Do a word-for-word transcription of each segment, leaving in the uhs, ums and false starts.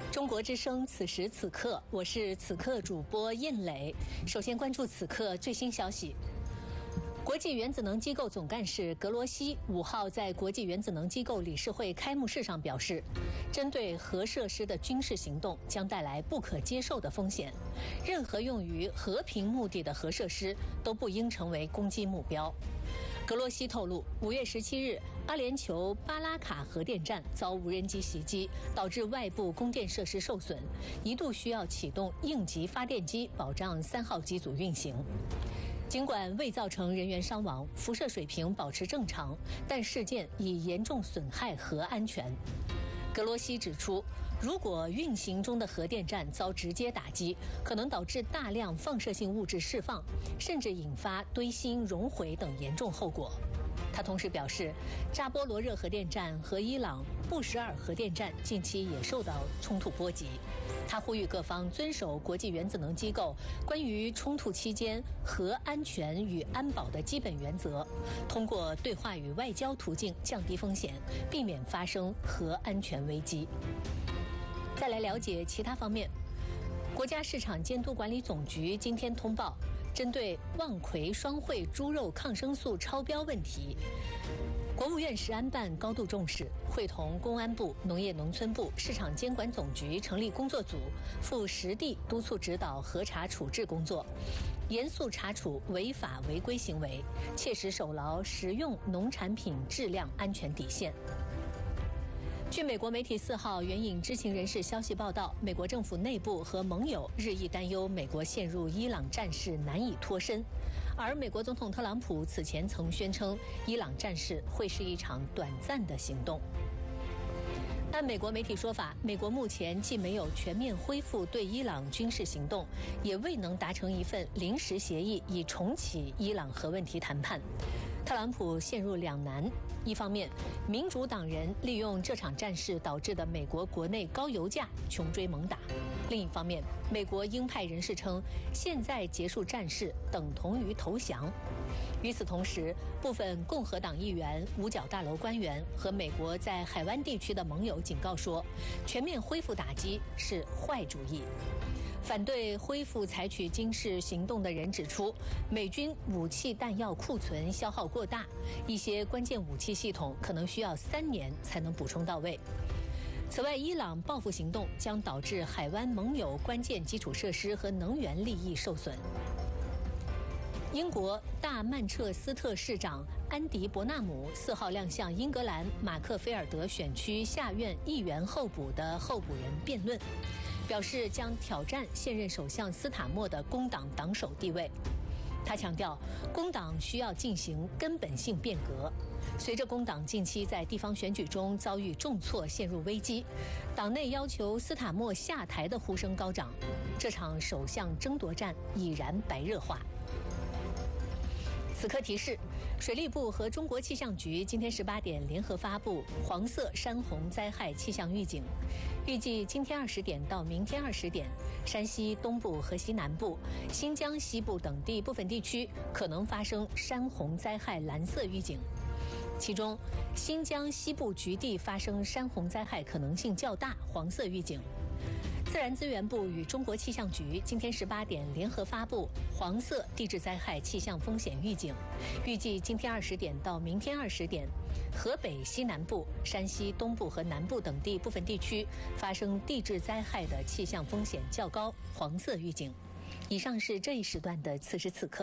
中国之声，此时此刻，我是此刻主播燕磊。首先关注此刻最新消息。国际原子能机构总干事格罗西五号在国际原子能机构理事会开幕式上表示，针对核设施的军事行动将带来不可接受的风险，任何用于和平目的的核设施都不应成为攻击目标。格罗西透露，五月十七日，阿联酋巴拉卡核电站遭无人机袭击，导致外部供电设施受损，一度需要启动应急发电机保障三号机组运行。尽管未造成人员伤亡，辐射水平保持正常，但事件已严重损害核安全。格罗西指出，如果运行中的核电站遭直接打击，可能导致大量放射性物质释放，甚至引发堆芯熔毁等严重后果。他同时表示，扎波罗热核电站和伊朗布什尔核电站近期也受到冲突波及。他呼吁各方遵守国际原子能机构关于冲突期间核安全与安保的基本原则，通过对话与外交途径降低风险，避免发生核安全危机。再来了解其他方面。国家市场监督管理总局今天通报，针对望奎双汇猪肉抗生素超标问题，国务院食安办高度重视，会同公安部、农业农村部、市场监管总局成立工作组，赴实地督促指导核查处置工作，严肃查处违法违规行为，切实守牢食用农产品质量安全底线。据美国媒体四号援引知情人士消息报道，美国政府内部和盟友日益担忧美国陷入伊朗战事难以脱身，而美国总统特朗普此前曾宣称，伊朗战事会是一场短暂的行动。按美国媒体说法，美国目前既没有全面恢复对伊朗军事行动，也未能达成一份临时协议以重启伊朗核问题谈判。特朗普陷入两难，一方面，民主党人利用这场战事导致的美国国内高油价穷追猛打；另一方面，美国鹰派人士称，现在结束战事等同于投降。与此同时，部分共和党议员、五角大楼官员和美国在海湾地区的盟友警告说，全面恢复打击是坏主意。反对恢复采取军事行动的人指出，美军武器弹药库存消耗过大，一些关键武器系统可能需要三年才能补充到位。此外，伊朗报复行动将导致海湾盟友关键基础设施和能源利益受损。英国大曼彻斯特市长安迪·伯纳姆四号亮相英格兰马克菲尔德选区下院议员候补的候补人辩论，表示将挑战现任首相斯塔默的工党党首地位。他强调，工党需要进行根本性变革。随着工党近期在地方选举中遭遇重挫，陷入危机，党内要求斯塔默下台的呼声高涨，这场首相争夺战已然白热化。此刻提示，水利部和中国气象局今天十八点联合发布黄色山洪灾害气象预警，预计今天二十点到明天二十点，山西东部和西南部、新疆西部等地部分地区可能发生山洪灾害蓝色预警，其中新疆西部局地发生山洪灾害可能性较大，黄色预警。自然资源部与中国气象局今天十八点联合发布黄色地质灾害气象风险预警，预计今天二十点到明天二十点，河北西南部、山西东部和南部等地部分地区发生地质灾害的气象风险较高，黄色预警。以上是这一时段的此时此刻。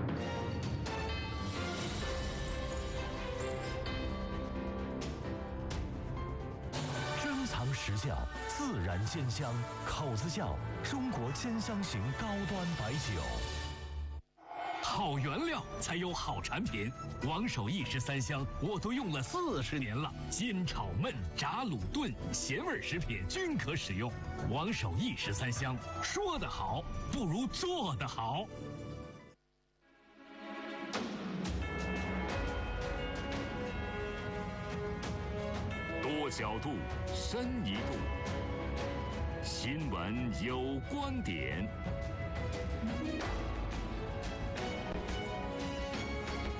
时效，自然鲜香，口子窖中国鲜香型高端白酒。 好原料才有好产品，王守义十三香我都用了四十年了，煎炒焖炸卤炖咸味食品均可使用。王守义十三香，说得好不如做得好。多角度，深一度。新闻有观点。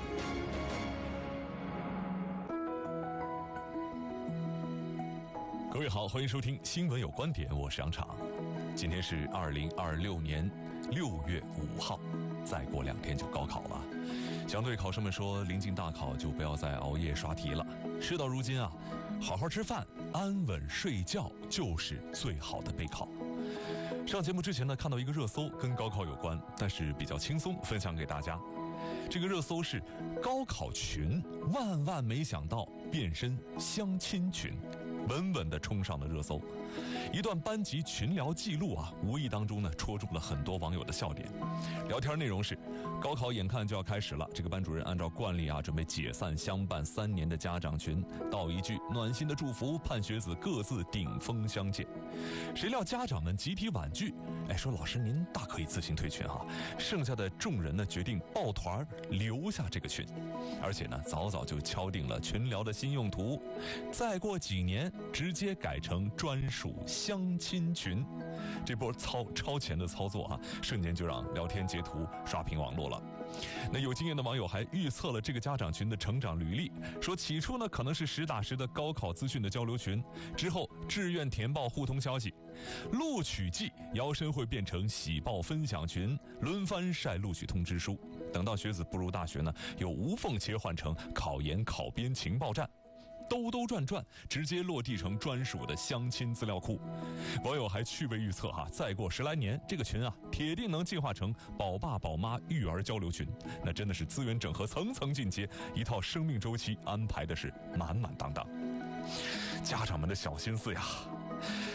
各各位好，欢迎收听新闻有观点，我是杨昶。今天是二零二六年六月五号，再过两天就高考了。想对考生们说，临近大考就不要再熬夜刷题了。事到如今啊，好好吃饭，安稳睡觉就是最好的备考。上节目之前呢，看到一个热搜跟高考有关，但是比较轻松，分享给大家。这个热搜是高考群万万没想到变身相亲群，稳稳地冲上了热搜。一段班级群聊记录啊，无意当中呢戳中了很多网友的笑点。聊天内容是：高考眼看就要开始了，这个班主任按照惯例啊，准备解散相伴三年的家长群，道一句暖心的祝福，盼学子各自顶峰相见。谁料家长们集体婉拒，哎，说老师您大可以自行退群哈。剩下的众人呢决定抱团留下这个群，而且呢早早就敲定了群聊的新用途，再过几年直接改成专属相亲群。这波超超前的操作啊，瞬间就让聊天截图刷屏网络了。那有经验的网友还预测了这个家长群的成长履历，说起初呢可能是实打实的高考资讯的交流群，之后志愿填报互通消息，录取季摇身会变成喜报分享群，轮番晒录取通知书。等到学子步入大学呢，又无缝切换成考研考编情报站，兜兜转转，直接落地成专属的相亲资料库。网友还趣味预测哈，再过十来年，这个群啊，铁定能进化成宝爸宝妈育儿交流群。那真的是资源整合层层进阶，一套生命周期安排的是满满当当。家长们的小心思呀！